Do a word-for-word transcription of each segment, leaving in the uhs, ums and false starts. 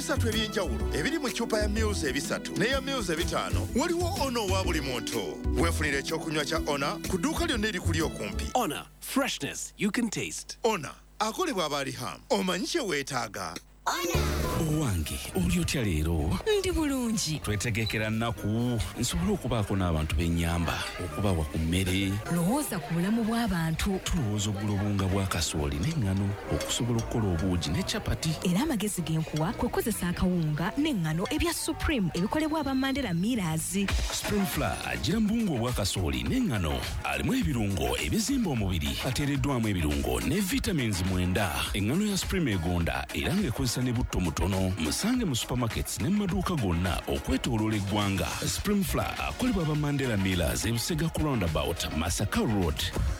ebisatu ebyenjawulo ebiri mu ccupa ya Mils ebisatu n'eya Mils ebitaano waliwo ono wa buli muntu. Weefunire ekyokunywa kya Ona ku dduuka lyonna erikuli okumpi. Ona, freshness you can taste. Ona akolebwa Abaliham. Omanyi kye weetaaga? Owange oli otya leero? Ndi bulungi. Twetegekera nnaku nsobola okubaako n'abantu b'ennyamba okubawa ku mmere. Lowooza ku bulamu bw'abantu. Tulowooza oggula obunga bwa kasooli n'eŋŋano okusobola okukola obuugi ne capati. Era amagezi g'enkuwa kwe kukozesa akawunga n'eŋŋano ebya Supreme ebikolebwa aba Mandela Millers. Supreme Flour agira mu buwunga obwa kasooli n'eŋŋano alimu ebirungo ebizimba omubiri ateereddwamu ebirungo ne vitamins mwenda. Eŋŋano ya Supreme egonda era ng'ekozesa ne butto mutono. Musange mu supermarkets ne maduuka gonna okwetooloola eggwanga. Supreme Flour akolebwa aba Mandela Millers ebusega ku roundabout Masaka Road.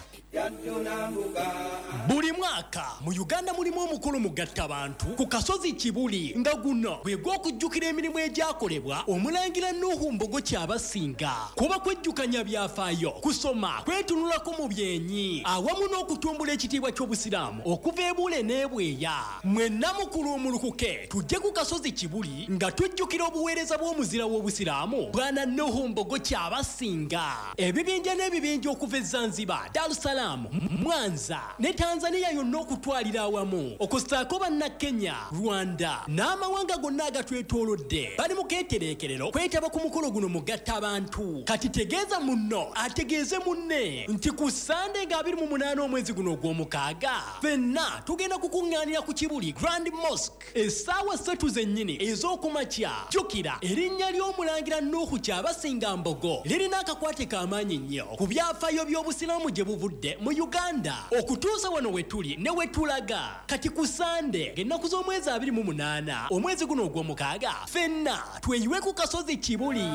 Buli mwaka mu Uganda mulimu omukolo mugattabantu ku kasozi Kibuli nga guno bwe gw'okujjukira emirimu egyakolebwa omulangira Nuhu Mbogo Kyabasinga. Kuba kwejjukanya byafaayo, kusoma, kwetunulako mu byenyi awamu n'okutumbula ekitiibwa ky'Obusiraamu okuva e Bule n'Ebweya. Mwenna mukulu omulukuke tujje ku kasozi Kibuli nga tujjukira obuweereza bw'omuzira w'Obusiraamu Bwana Nuhu Mbogo Kyabasinga. Ebibinja n'ebibinja okuva e Zanzibar, Dar es Salaam, Mwanza ne Tanzania yonna okutwalira awamu okusaako banna Kenya, Rwanda n'amawanga gonna agatwetoolodde bali mu keetereekerero kwetaba ku mukolo guno mugatta abantu. Kati tegeeza munno ategeeze munne nti ku Sande nga abiri mu munaana omwezi guno ogw'omukaaga ffenna tugenda kukuŋŋaanira ku Kibuli Grand Mosque essaawa ssatu zennyini ez'okumakya. Jjukira erinnya ly'omulangira Nuhu Kyabasinga Mbogo lirina akakwate k'amaanyi nnyo ku byafaayo by'Obusiraamu gye buvudde mu Uganda okutuusa wano wetuli ne wetulaga. Kati ku Sande ng'ennaku z'omwezi abiri mu munaana omwezi guno ogw'omukaaga ffenna tweyiwe ku kasozi Kibuli.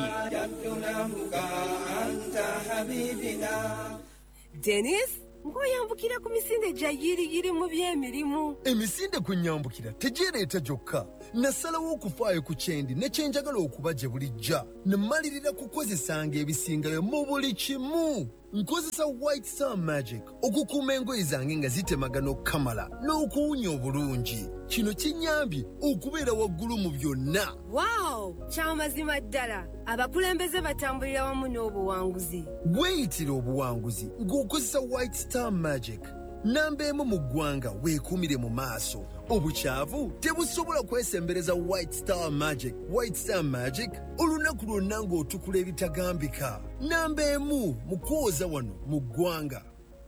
Dennis, ng'oyambukira ku misinde gya yiriyiri mu by'emirimu. Emisinde kwe nyambukira tegireeta gyokka. Nasalawo okufaayo ku kyendi ne kye njagala okuba gye bulijja. Ne mmalirira kukozesanga ebisingayo mu buli kimu. Nkozesa White Star Magic okukuuma engoye zange nga zitemagana okukamala n'okuwunya obulungi. Kino kinyambye okubeera waggulu mu byonna. Wow, kyamazima ddala. Abakulembeze batambulira wamu n'obuwanguzi. Weeyitira obuwanguzi ng'okozesa White Star Magic. Namba emu mu ggwanga weekuumire mu maaso. Obukyavu tebusobola kwesembereza White Star Magic. White Star Magic olunaku lwonna ng'otukula ebitagambika. Namba emu mu kwoza wano mu ggwanga.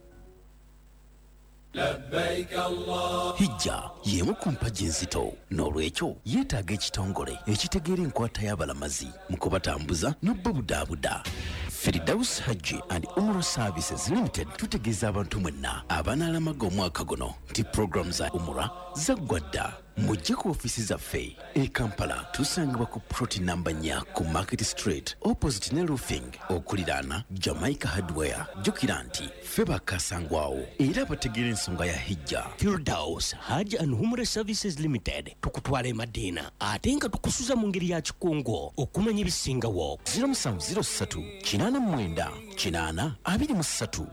Hijja y'emu ku mpagi enzito n'olwekyo yeetaaga ekitongole ekitegeera enkwata y'abalamazi mu kubatambuza n'obbabudaabuda. Firdaus Hajji and Umrah Services Limited tutegeeza abantu mwenna abanaalamaga omwaka guno nti program za Umrah zaggwa dda. Mujje ku ofiisi zaffe e Kampala tusangibwa ku ploti namba nnya ku Market Street opposite ne roofing okuliraana Jamaica Hardware. Jjukira nti ffe bakasangwawo era bategeera ensonga ya hijja. Firdaus Hajji and Umrah Services Limited tukutwala e Madina ate nga tukusuza mu ngeri ya kikungo okumanya ebisingawo. zero seven zero three kinaana mu mwenda kinaana abiri mu ssatu.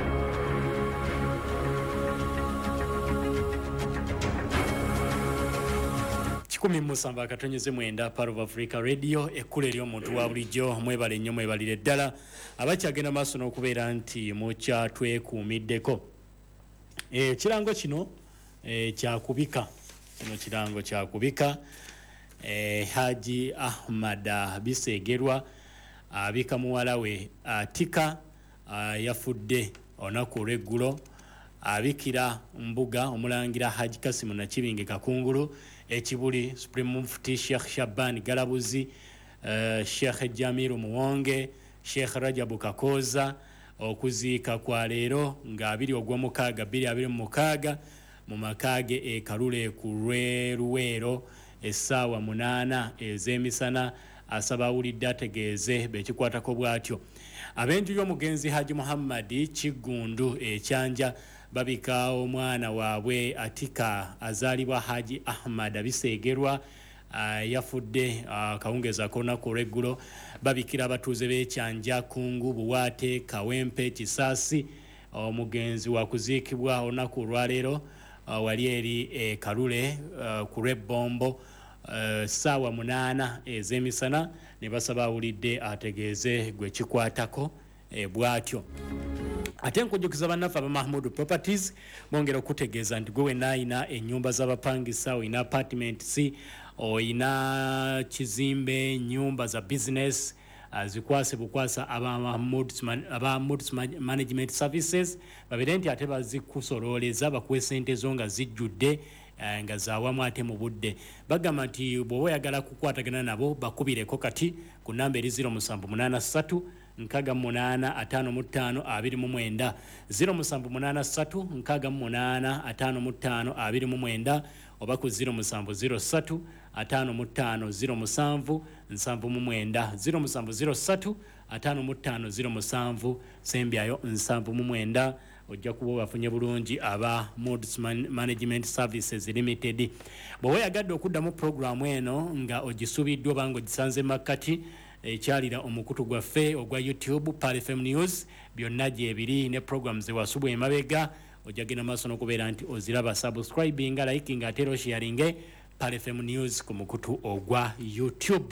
kikumi mu ssamba akatonyeze mwenda Part of Africa Radio ekkulu ery'omuntu wa bulijjo. Mwebale nnyo mwebalire ddala abakyagenda maaso n'okubeera nti mukyatwekuumiddeko. Ekirango kino kyakubika kino kirango kyakubika. Haji Ahmad Bisegerwa abika muwala we Atika yafudde olunaku olw'eggulo. Abikira mbuga omulangira Haji Kasimu Nakibinge Kakungulu ekibuli Supreme Mufti Sheikh Shaban Galabuzi, uh, Sheikh Jamiru Muwonge, Sheikh Rajabu Kakoza okuziika kwa leero nga abiri ogw'omukaaga bbiri abiri mu mukaaga mu makage e Kalule ku Lweruwero essaawa munaana ez'emisana. Asaba awulidde ategeeze bekikwatako bw'atyo. Abenju y'omugenzi Haji Muhammad Kigundu ekyanja babika omwana waabwe Atika azaalibwa Haji Ahmad Bisegerwa uh, yafudde uh, kawungeza kolunaku olw'eggulo. Babikira abatuuze b'ekyanja Kungu, Buwaate, Kawempe, Kisaasi. Omugenzi wa kuziikibwa olunaku olwaleero uh, wali eri e Kalule uh, ku lw'ebbombo uh, sawa munana ez'emisana ne basaba awulidde ategeeze gwe kikwatako e, bwatyo. Ate nkujjukiza bannaffe aba Mahmood Properties bongera okutegeeza nti gwe wenna ayina ennyumba z'abapangisa, oyina apartments, oyina kizimbe, nyumba za business, uh, zikwase bukwasa aba Mahmood aba Mahmood Management Services babere nti ate bazikusololeza bakuwe sente zo nga zijjudde uh, nga zawamu ate mu budde. Bagamba nti bw'oba oyagala kukwatagana nabo bakubireko kati ku namba eri zero musanvu munana ssatu nkaga munana atano mutano abiri mu mwenda zero musanvu munana ssatu nkaga munana atano mutano abiri mu mwenda oba ku zero musanvu zero ssatu atano mutano zero musanvu nsanvu mu mwenda zero musanvu zero ssatu atano mutano zero musanvu sembyayo nsanvu mu mwenda ojja kuba bafunye bulungi aba Moods Man- Management Services Limited. Bwe yagadde okuddamu programu eno nga ogisubiddwa bango gisanze makati ekyalira omukutu gwaffe ogwa YouTube Pal F M News byonna gyebiri ne programs ze wasubwa emabega ojagenda maaso n'okubeera nti oziraba subscribing liking ate sharing Pal F M News ku mukutu ogwa YouTube.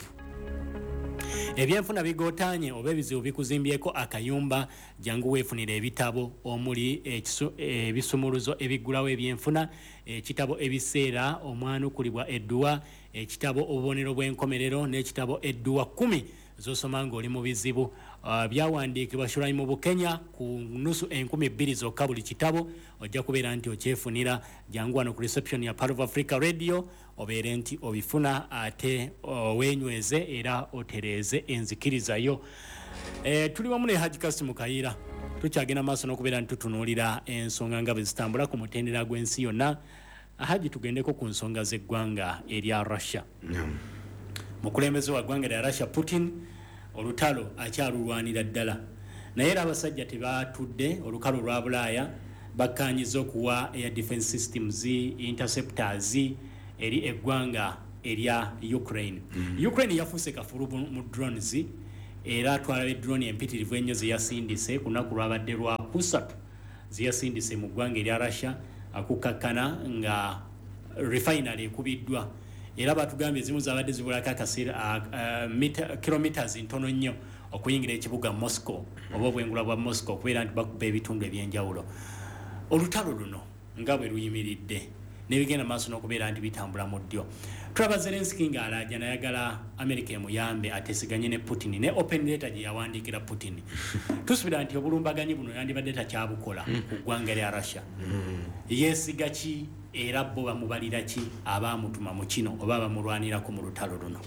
Ebyenfuna bigotaanye oba ebizibu bikuzimbyeko akayumba jangu weefunira ebitabo omuli ebisumuluzo ebigulawo ebyenfuna ekitabo ebiseera omwanukulibwa edduwa ekitabo obubonero bw'enkomerero n'ekitabo edduwa kumi zosoma ng'oli mu bizibu uh, byawandiikibwa Shulai mu Bukenya ku nusu enkumi bbiri zokka buli kitabo ojja kubeera nti okyefunira jangu wano ku reception ya Pal of Africa Radio obeere nti obifuna ate oweenyweze era otereeze enzikirizayo. E, tuli wamu ne Haji Kassim Kayiira tukyagenda maaso n'okubeera nti tutunuulira ensonga nga bwe zitambula ku mutendera gw'ensi yonna. Haji tugendeko ku nsonga z'eggwanga erya Russia. Yeah. Mukulembeze wa ggwanga lya Russia Putin olutalo akyalulwanira ddala naye era abasajja tebatudde olukalo lwa Bulaaya bakkaanyiza okuwa air defense systems interceptors eri eggwanga erya Ukraine. Mm-hmm. Ukraine yafuuse kafulu mu drones era twalabe drone empitirivu ennyo zeyasindise ku lunaku lwabadde lwa kusatu zeyasindise mu ggwanga erya Russia akukakkana nga refinery ekubiddwa era batugambye ezimu zabadde zibulako akaseera uh, uh, kilometers ntono nnyo okuyingira ekibuga Moscow oba obwengula bwa Moscow okubeera nti bakuba ebitundu ebyenjawulo. Olutalo luno nga bwe luyimiridde nebigenda maaso n'okubeera nti bitambula mu ddyo. Tulaba Zelensky ng'alaaja nayagala America emuyambe atesiganye ne Putin ne open letter gye yawandiikira Putin. Tusubira nti obulumbaganyi buno yandibadde takyabukola ku ggwanga lya Russia. Yeesiga ki era bo bamubalira ki abaamutuma mu kino oba bamulwanirako mu lutalo luno?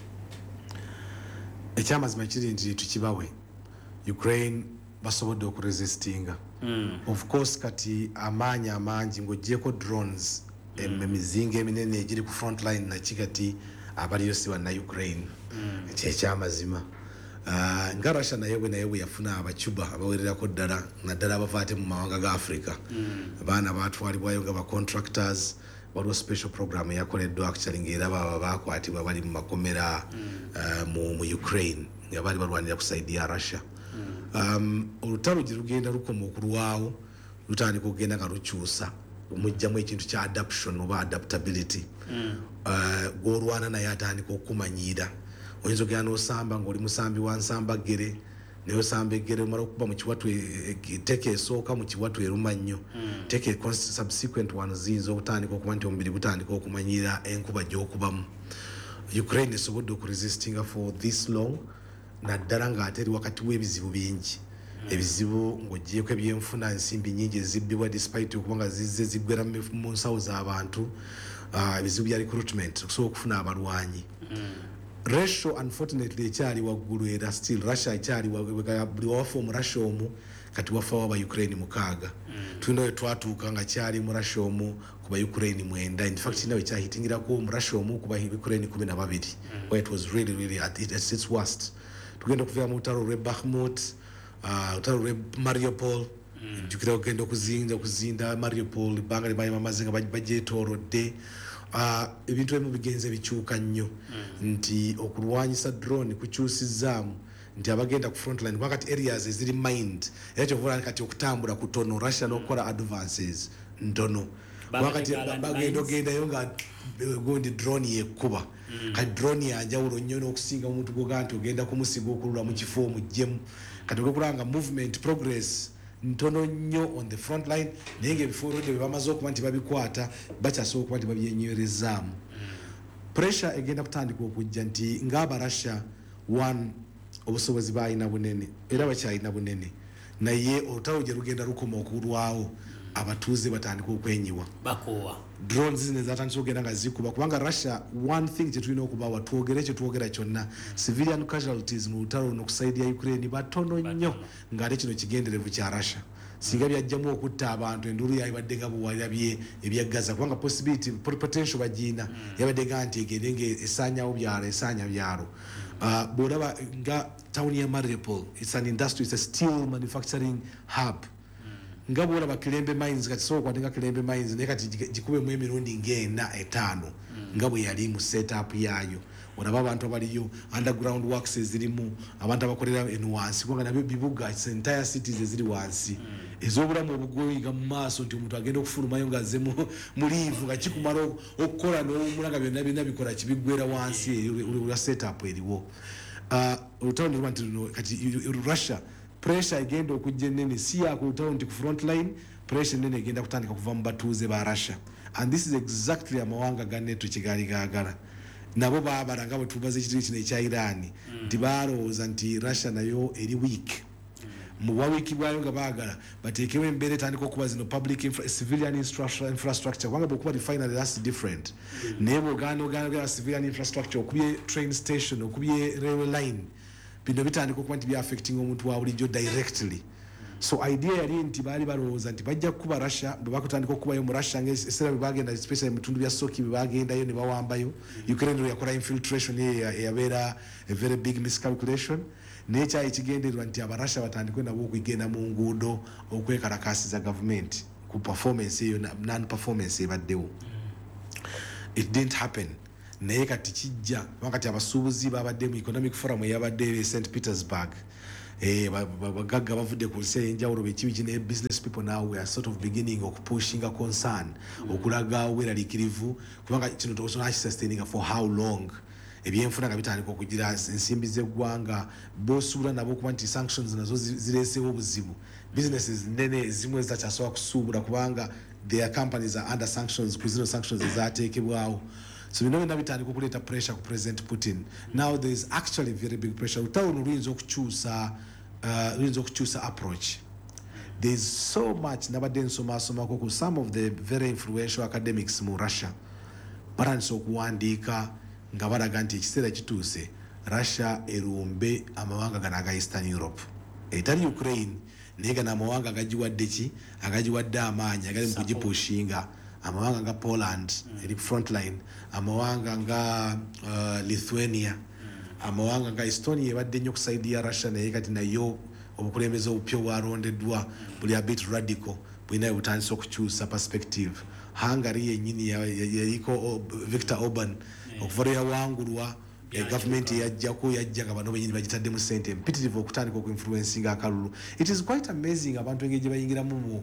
Ekyamazima kiri nti tukibawe Ukraine basobodde okuresistinga. Mm. Of course kati amaanyi amangi ng'oggyeko drones mm. emizinga eminene egiri ku front line nakikati abaliyo si banna Ukraine. Mm. Ekyekyamazima uh, nga Russia naye bwe naye bwe yafuna abacuba abawererako ddala naddala abava ate mu mawanga ga Africa. Mm. Abaana baatwalibwayo nga bacontractors waliwo special program yakoleddwa actually ng'era baba baakwatibwa bali mu makomera mm. uh, mu, mu Ukraine nga bali balwanira ku side ya Russia. Um, olutalo gye lugenda lukoma okulwawo lutandika okugenda nga lukyusa omujjamu ekintu kya adaption oba adaptability. Mm. Uh, gw'olwana naye atandika okumanyiira oyinza okugenda n'osamba ng'oli musambi wa nsambagere naye osamba eggere omala okuba mu kiwatu teka esooka mu kiwatu eruma nnyo. Mm. teka subsequent one ziyinza okutandika okuba nti omubiri gutandika okumanyiira enkuba gy'okubamu. Ukraine esobodde okuresistinga for this long naddala ng'ate eri wakati w'ebizibu bingi. Mm. Ebizibu ng'oggyeko ebyenfuna ensimbi nnyingi ezibbibwa despite okuba nga zizze ziggwera mu nsawo z'abantu. Uh, ebizibu bya recruitment okusobola okufuna abalwanyi. Mm. Ratio unfortunately ekyali waggulu era still Russia ekyali buli wawafa omu Russia omu kati wafawo aba Ukraine mukaaga. Mm. Tulina we twatuuka nga kyali mu Russia omu kuba Ukraine mwenda. In fact nawe kyahitingirako mu Russia omu kuba Ukraine kumi na babiri. Mm. Where it was really really at, it, at its worst. Tugenda okuva mu lutalo lw'e Bakhmut, uh, lutalo lw'e Mariupol. Mm. Jukira okugenda okuzinda okuzinda Mariupol ebbanga libaye bamaze nga bagyetoolodde. Uh, ebintu ebimu bigenze bikyuka nnyo. Mm. Nti okulwanyisa drone kukyusizzaamu nti abagenda ku frontline wakati areas eziri mined era kyovuga kati okutambula kutono Russia n'okukola advances ntono wakati bagendo genda yonga gondi drone yekuba ka drone yanjawulo nnyo n'okusinga omuntu goganti ogenda kumusiga okulula mu kifo mu jemu kati okulanga movement progress ntono nnyo on the front line nenge before ode bamaze okuba nti babikwata bakyasobola okuba nti babyenywerezaamu pressure egenda kutandika okujja nti ng'aba Russia one obusobozi bayina bunene era bakyayina bunene naye olutalo gye lugenda lukoma okulwawo abatuuze batandika okwenyiwa bakowa drones zine zatandika okugenda nga zikuba kubanga Russia one thing kye tulina okubawa twogere kye twogera kyonna civilian casualties mu lutalo n'okusaidia Ukraine batono nnyo ng'ate kino kigenderevu kya Russia singa byajjamu okutta abantu endulu yabadde nga buwalabye ebya Gaza kubanga possibility potential bagina yabadde nga nti egende nga esaanyawo byalo esaanya byalo uh, bwolaba nga town ya Mariupol it's an industry, it's a steel manufacturing hub nga bwolaba Kilembe Mines kati so kwatenga Kilembe Mines ne kati gikube mu emirundi ng'ena etaano nga bwe yali mu setup yayo olaba abantu abaliyo underground works ezirimu abantu abakolera eno wansi kubanga nabyo bibuga it's entire cities eziri wansi ezobulamu obugoyiga mu maaso nti omuntu agenda okufulumayo ng'azze mu liivu nga kikumala okukola n'omulanga byonna byonna bikola kibigwera wansi olwa setup eriwo olutalo ne luba nti luno kati Russia pressure egenda okujja ennene si yakulutalo nti ku front line pressure ennene egenda kutandika kuva mu batuuze ba Russia and this is exactly amawanga ga NATO kigali gaagala nabo baabala nga bwe tubaza ekitiri kino ekya Iran nti baalowooza nti Russia nayo eri weak mu bwawiiki bwayo nga baagala bateekewo embeera etandika okuba zino public infra, civilian infrastructure kubanga bwekuba refinery that's different naye bwogana ogana civilian infrastructure okubye train station okubye railway line bino bitandika okuba nti byaffecting omuntu wa bulijjo directly so idea yali nti baali balowooza nti bajja kukuba Russia bwe bakutandika okubayo mu Russia ng'ekiseera bwe bagenda especially mu bitundu bya Soki bwe bagendayo ne bawambayo Ukraine yakola infiltration eyabeera a very big miscalculation naye kyali kigendererwa nti abarussia batandikwe nabo okugenda mu nguudo okwekalakasiza government ku performance eyo non performance ebaddewo it didn't happen naye kati kijja wakati abasuubuzi babadde mu economic forum eyabadde Saint Petersburg eh bagagga bavudde ku nsi enjawulo bekibi kine business people now we are sort of beginning of pushing a concern okulaga weraliikirivu kubanga kino tosona sustaining for how long ebyenfuna nga bitandika okugira ensimbi z'eggwanga bosuula nabo okuba nti sanctions nazo zireesewo obuzibu businesses nene zimwe zitakyasobola kusuubula kubanga their companies are under sanctions ku zino sanctions ezaateekebwawo so bino byonna bitandika okuleeta pressure ku President Putin now there is actually very big pressure utawuno luyinza okukyusa uh, luyinza okukyusa approach there is so much nabadde nsomaasomako ku some of the very influential academics mu Russia batandise okuwandiika nga balaga nti ekiseera kituuse Russia erumbe amawanga gano aga Eastern Europe etali Ukraine naye gano amawanga agagiwadde ki agagiwadde amaanyi agali mu kugipushinga amawanga nga Poland eri frontline amawanga nga uh, Lithuania amawanga nga Estonia ebadde nnyo kusaidia Russia naye kati nayo obukulembeze obupya bwalondeddwa buli a bit radical bwinayo butandise okukyusa perspective Hungary yennyini yaliko Viktor Orban okuva yawangulwa government yajjako yajja nga bano benyini bagitadde mu sente mpitirivu okutandika okuinfluencing akalulu it is quite amazing abantu engeri gye bayingiramu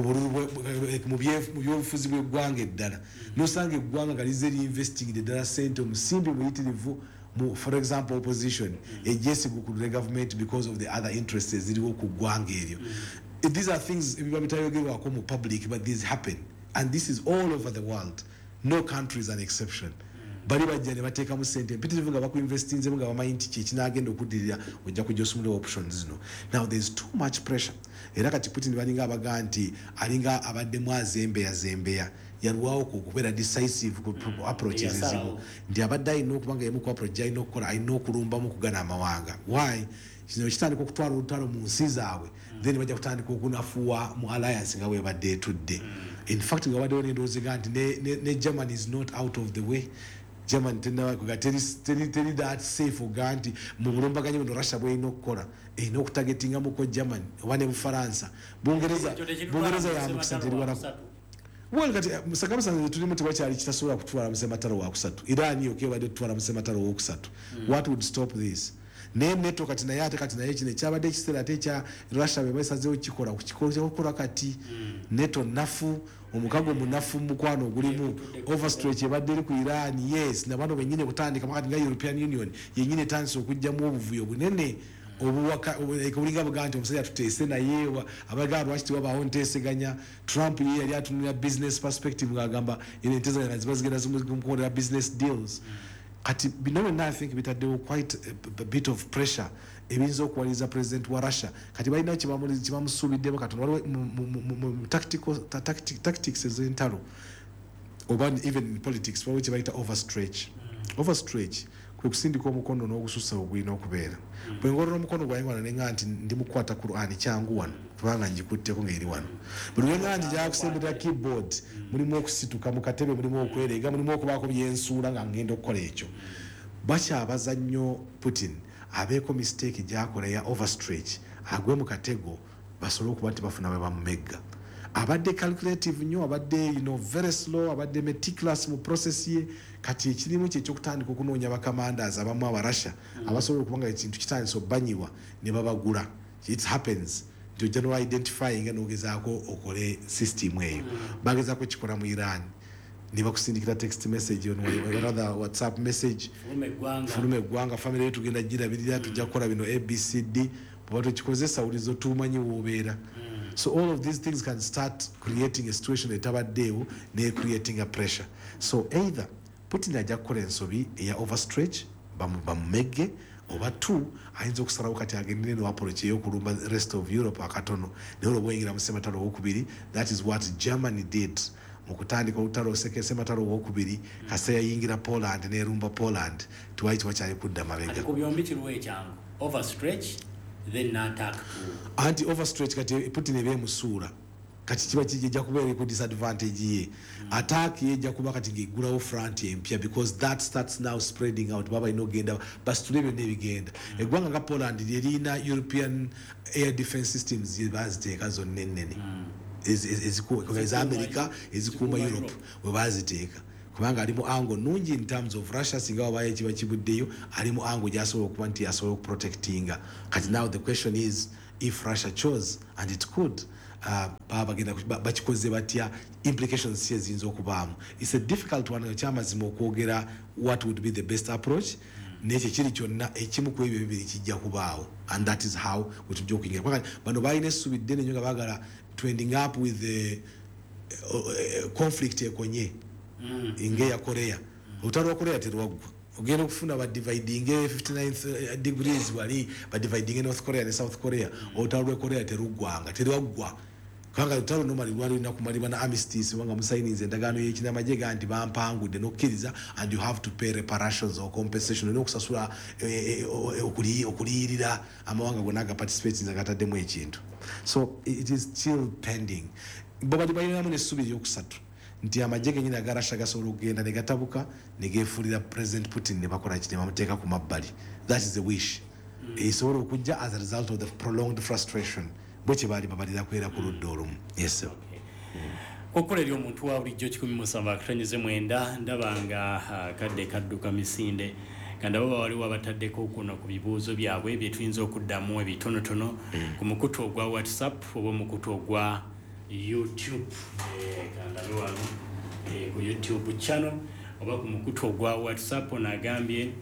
mu byobufuzi bw'eggwanga eddala nosanga eggwanga nga lize reinvesting eddala sente omusimbi muyitirivu mu for example opposition ejesigukulira government because of the other interests eziriwo ku ggwanga eryo these are things ebiba bitayogerwako mu public but these happen and this is all over the world no country is an exception bali bajja ne bateeka mu sente mpitirivu nga bakuinvestinzemu nga bamanyi nti kyekinagenda okuddirira ojja kujja osumulira options zino now there is too much pressure era kati Putin balinga abaga nti alinga abaddemu azembeya zembeya yalwawo okubeera decisive ku approaches ezimu nti abadde alina okuba nga yemu ku approach alina okukola alina okulumbamu okugana amawanga why kino kitandika okutwala olutalo mu nsi zaabwe then bajja kutandika okunafuwa mu alliance nga webadde etudde in fact nga baddewo nendowooza nti ne Germany is not out of the way Germany tena teri teri that safe oganti mu bulumbaganyi buno Russia bweyina okukola erina okutagetinga muko Germany oba ne Bufaransa Bungereza Bungereza yambukisa teri wanako well kati musakamusanze tuli muti wakyali kitasobola kutwala musematalo wa kusatu Iran yokebadde tutwala musematalo wa kusatu what would stop this ne neto kati naye ate kati naye kino ekyabadde ekiseera ate ekya Russia bwe basazeewo kikola ku kikola kyakola kati neto nafu omukago munafu mukwano ogulimu overstretch ebadde eri ku Iran yes nabano benyine kutandika makati nga European Union yenyine tansi okujjamu obuvuyo bunene obuwaka ekulinga buganti omusajja tuteese naye abagaa lwaki tewabaawo nteeseganya Trump ye yali atunulira business perspective ng'agamba entezaganya ziba zigenda zimukolera business deals kati bino byonna I think bitaddewo quite a bit of pressure ebiyinza okuwaliza president wa Russia kati balina kibamusuubiddemu katono waliwo mu tactics ez'entalo oba even in politics waliwo kye bayita overstretch overstretch kwe kusindika omukono n'ogususa ogulina okubeera bwe ngolera omukono gwange wano ne nga nti ndi mukwata Qur'ani kyangu wano kubanga ngikutteko ng'eri wano buli lwe nga nti gyakusembera keyboard mulimu okusituka mu katebe mulimu okwerega mulimu okubaako byensuula nga ngenda okukola ekyo bakyabaza nnyo Putin abeeko mistake gyakola ya overstretch agwe mu katego basobole okuba nti bafuna bwe bamumegga abadde calculative nnyo abadde you know, very slow abadde meticulous mu process ye kati ekirimu kye kyokutandika okunoonya bakamandaas abamu abarasha mm. abasobola okubanga ekintu kitandisa obbanyiwa ne babagula it happens nti ojja no identifying nga noogezaako okole system eyo mm. bagezaako kikola mu Iran ne bakusindikira text message on another WhatsApp message fuluma eggwanga family yetu tugenda girabirira tujja kukola bino A B C D bwe tukikozesa ulizo tumanyi woobeera so all of these things can start creating a situation etabaddeewo ne creating a pressure so either Putin ajja kukola ensobi eya overstretch bamumegge oba two ayinza okusalawo kati agendere ne approach ey'okulumba rest of Europe akatono naye olwo bweyingira mu ssematalo owokubiri that is what Germany did mu kutandika olutalo ssematalo owokubiri kasa yayingira Poland nerumba Poland tuwayi tiwakyali kudda mabega ku byombi kiruwa ekyangu overstretch then attack anti overstretch kati Putin ebeemusuula kati kiba kijja kubeera ku disadvantage ye mm. attack ye ejja kuba kati ng'eggulawo front empya because that starts now spreading out baba ino genda basitule byonna ebigenda mm. eggwanga nga Poland lyerina European air defense systems ye baziteeka zonna ennene mm. eza America ezikuuma Europe we baziteeka kubanga alimu ango nungi in terms of Russia singa wabaye kiba kibuddeyo alimu ango gyasobola okuba nti yasobola okuprotectinga kati now the question is if Russia chose and it could uh, bagenda bakikoze batya implications si eziyinza okubaamu it's a difficult one kyamazima okwogera what would be the best approach nekyo kiri kyonna ekimu ku ebyo bibiri kijja kubaawo and that is how wetujja okuyingira kubanga bano balina essubi ddene nnyo nga baagala to ending up with the uh, uh, conflict ekonye Mm. inge ya Korea mm. utalo wa Korea terwagwa ogenda okufuna ba dividing fifty-ninth degrees wali ba dividing North Korea ne South Korea mm. utalo wa Korea terugwanga terwagwa kanga utalo normally wali na kumaliba na armistice wanga musainize endagaano y'ekina majega anti bampangudde nokkiriza and you have to pay reparations or compensation no kusasula okuli okuliyirira amawanga gonaga participate nza kataddemu ekintu so it is still pending bobali bayina mu nesubiri yokusatu nti amajege nyina garasha gasobola okugenda ne gatabuka ne geefulira President Putin ne bakola kiti ne bamuteeka ku mabbali that is the wish mm. esobola okujja as a result of the prolonged frustration bwe kye baali babalira kwera ku ludda olumu yes sir okola eri omuntu wa bulijjo kikumi musanvu akatonnyeze mwenda ndaba nga kadde kadduka misinde kanda baba waliwo abataddeko kuno ku bibuuzo byabwe bye tuyinza okuddamu ebitonotono mm. ku mukutu ogwa WhatsApp oba omukutu ogwa YouTube eh kanda wano eh ku YouTube channel oba ku mukutu ogwa WhatsApp nagambye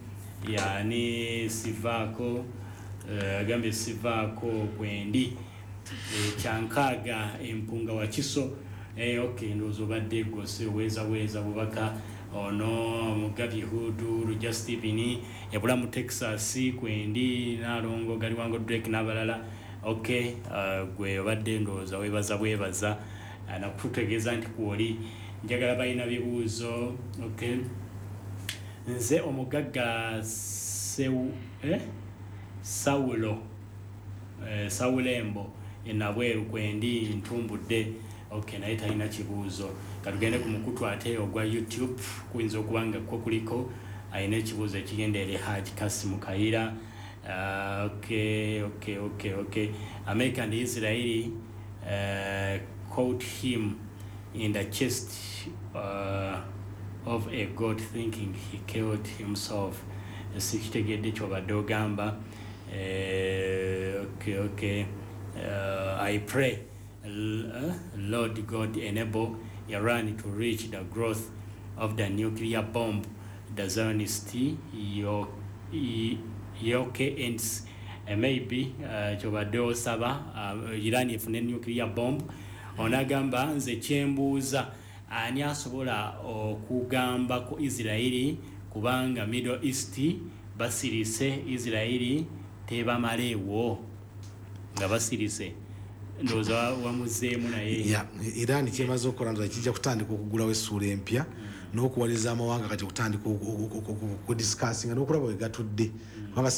yani sivako eh agambye sivako kwendi eh kyankaga empunga wa kiso eh okay ndozo badde gose weza weza bubaka ono mugabi hudu Justin ebula mu Texas kwendi nalongo gali wango Drake nabalala okay uh, gwe badde ndoza webaza bwebaza uh, nakutegeeza nti kuoli njagala balina bibuuzo okay nze omugagga seu eh Saulo eh Saulembo enabweru kwendi ntumbudde okay naye talina kibuuzo katugende ku mukutu ate ogwa YouTube kuyinza okubanga ko kuliko ayina ekibuuzo ekigenda eri Haji Kasimu Kaira. Uh, okay, okay, okay, okay. America and Israel uh, caught him in the chest uh, of a goat, thinking he killed himself. sikitegedde kyobadde ogamba. Uh, okay, okay. Uh, I pray, uh, Lord God, enable Iran to reach the growth of the nuclear bomb. The Zionist yoke ends. Uh, maybe kyobadde uh, osaba uh, Iran efune nuclear bomb. Onagamba nze kyembuuza ani asobola okugamba ku Israeli kubanga Middle East basirise Israeli tebamaleewo nga basirise ndowooza wamuzeemu naye. Yeah, Iran kyemaze okukola ndoza kijja kutandika okugulawo essuula empya n'okuwaliza amawanga kati kutandika okudiscussinga n'okulaba we gatudde kubanga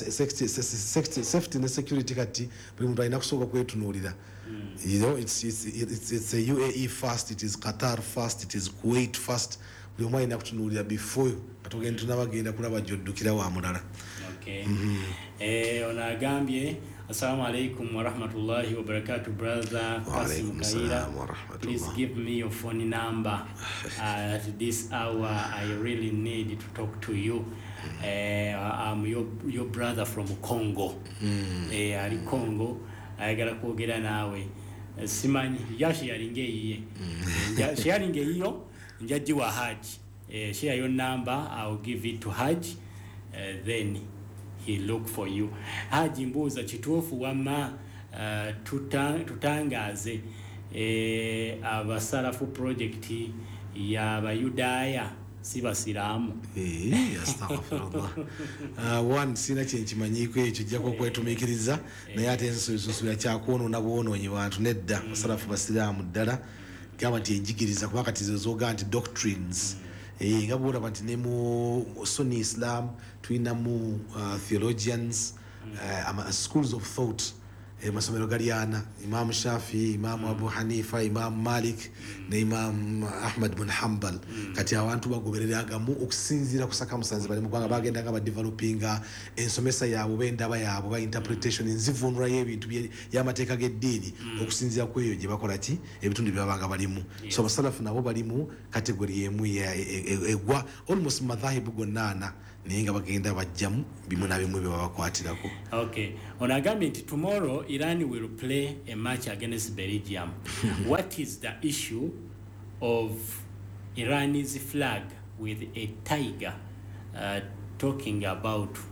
safety ne security kati buli muntu alina kusooka kwetunuulira. You know, it's, it's, it's, it's a U A E first, it is Qatar first, it is Kuwait first. Buli omu alina kutunuulira before katugenda tunabagenda kulaba gy'oddukira wa mulala. Okay. Mm-hmm. Eh, onagambye assalamu alaikum wa rahmatullahi wa barakatuh, brother Kasim Kaira. Please give me your phone number. Uh, at this hour I really need to talk to you. Uh, I'm your your brother from Congo. Mm. Eh, ali Congo ayagala kwogera naawe. Simanyi yashi yalinge iye. Yashi yalinge iyo njaji wa Haji. Uh, share your number, I'll give it to Haji. Uh, then he look for you. Haji mbuuza kituufu wamma uh, tuta, tutangaze eh, abasalafu project y'abayudaaya si basiraamu. Eh, astaghfirullah. Uh, one sina kyenkimanyiiko ekyo jjako kwetumiikiriza naye ate ensusuya kyakwonoona bwonoonyi bantu nedda basalafu basiraamu ddala gamba nti enjigiriza kuba kati zozoga nti doctrines. Eh, nga bwolaba nti ne mu Sunni Islam tulinamu uh, theologians, uh, schools of thought, eh, masomero galiana Imam Shafi, Imam Abu Hanifa, Imam Malik ne Imam Ahmad bin Hanbal. Kati abantu bagobereragamu okusinzira kusaka musanze bali mu kwanga bagenda nga ba developinga ensomesa yaabwe bendaba yaabwe ba interpretation nzivunura y'ebintu y'amateeka g'eddiini okusinzira ku eyo gye bakola ki ebitundu byabanga balimu. So basalafu nabo balimu kategori emu egwa almost madhahibu gonnana naye nga bagenda bajjamu bimu na bimu byebabakwatirako. Okay, onagambye nti tomorrow Iran will play a match against Belgium. What is the issue of Iran's flag with a tiger uh, talking about